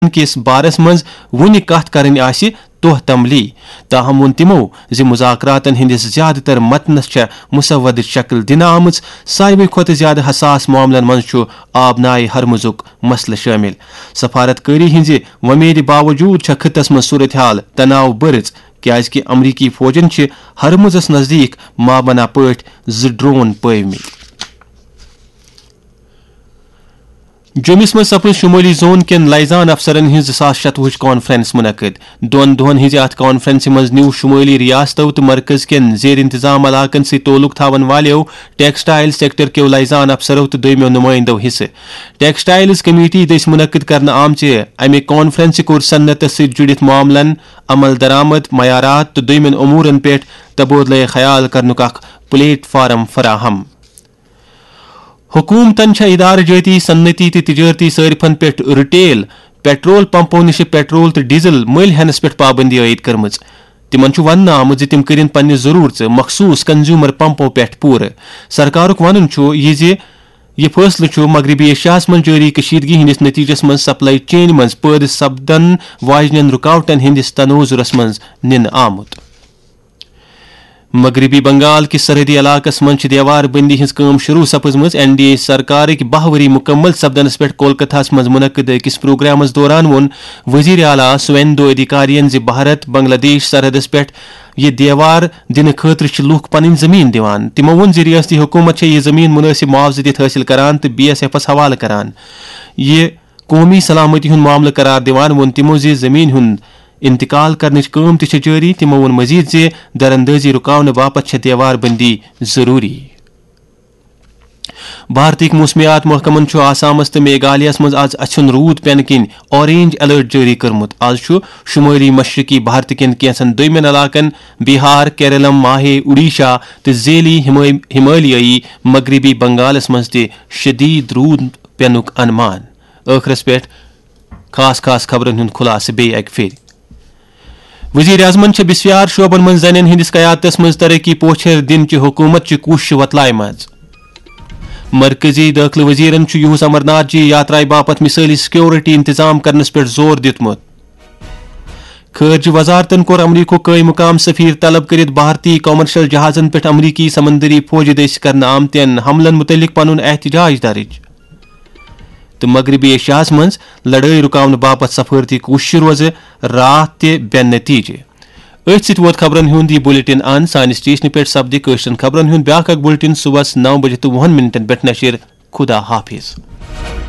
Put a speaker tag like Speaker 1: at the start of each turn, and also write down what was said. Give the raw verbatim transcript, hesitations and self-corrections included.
Speaker 1: کس بارس مز ون کت کرن آسہ توہ تملی تاہم ون تمو زِ مذاکراتن ہندس زیادہ تر متنس چھ مسود شکل دن آمت ساروی کھت زیادہ حساس معاملن مز آبنائے ہرمزک مسئلہ شامل سفارتکاری ہنزِ ومید باوجود چھ خطس مز صورتحال تناؤ برز کیاز کہ امریکی فوجن چھ ہرمزس نزدیک مابنا پٲٹھۍ زٕ ڈرون پٲومٕتۍ جومس مز سپز شمولی زون کن لائزان افسرن ہز زاس شتوہ کانفرنس منعقد دون دہن ہز ات کانفرنس مز نیو شمولی ریاستو تو مرکز کن زیر انتظام علاقن سی تعلق تھاون والو ٹیکسٹائل سیکٹر کیو لائزان افسرو تو دویمو نمائندو حصہ ٹیکسٹائلز کمیٹی دس منعقد کرنے آمچہ امہ کانفرنس کور صنعتس ست جڑت معاملن عمل درآمد معیارات تو دویمن امورن پہ تبادلہ خیال کرنک اخ پلیٹ فارم فراہم حکومتن چھ ادارہ جاتی صنعتی تو تجارتی صارفن پہ ریٹیل پیٹرول پمپو نش پیٹرول تو ڈیزل مل ہینس پہ پابندی عائد کرم تمن ون آمت زِ تم کرن پنہ ضرورت مخصوص کنزیومر پمپو پہ پور سرکارک ون یہ یہ فیصلہ مغربی ایشیاس من جاری کشیدگی ہندس نتیجس من سپلائی چین من پید سپدن واجن رکاوٹن ہندس تناظرس من نن آمت مغربی بنگال کس سرحدی علاقس من دیوار بندی ہز کام شروع سپزم این ڈی اے سرکارک بہ وری مکمل سپدنس پہ کولکتہس من منعقد اکس پروگرامس دوران وون وزیر اعلیٰ سویندو ادھیکارین زِ بھارت بنگلہ دیش سرحدس پہ یہ دیوار دن خاطر لوک پن زمین دیوان تمو وون زِ ریاستی حکومت یہ زمین مناسب معاوضہ دت حاصل کران تو بی ایس ایفس حوالہ کران یہ قومی سلامتی ہند معاملہ قرار دیوان وون تمو زِ زمین ہند انتقال کرنچ کام تہ جاری تمو وون مزید زِ دراندازی رکاونہ باپت چھ دیوار بندی ضروری بھارتک موسمیات محکمن چھ آسامس تو میگھالیہس مز آز اچھن رود پینہ کن اورینج الرٹ جاری کرمت آز چھ شمالی مشرقی بھارت کن کینسن دویمن علاقن بہار کیرلم ماہے اڈیشہ تو ذیلی ہمالیائی مغربی بنگالس مز تہ شدید رود پینک انمان ٲخرس پہ خاص خاص خبرن ہند خلاصہ بیٚیہِ اکہ پھر وزیر اعظمن چھ بسیار شعبن من زنین ہندس قیادتس مز ترقی پوچھر دن چہ حکومت چہ کوشش وتلائے مز مرکزی داخلہ وزیرن چھ یہس امرناتھ جی یاترائے باپت مثالی سیکورٹی انتظام کرنس پہ زور دتمت خارجہ وزارتن کور امریکہ قائم مقام سفیر طلب کرت بھارتی کامرشل جہازن پہ امریکی سمندری فوج دس کرنے آمتین حملن متعلق پن احتجاج درج تو مغربی ایشیاس مز لڑائی رکاون باپت سفارتی کوشش روز رات تہ بے نتیجہ ات ست ووت خبرن ہند یہ بلیٹن ان سانہ سٹیشن پہ سپدِ کٲشرین خبرن ہند بیاکھ اکھ بلیٹن صبح نو بجے تو وُہن منٹن پہ نشر خدا حافظ.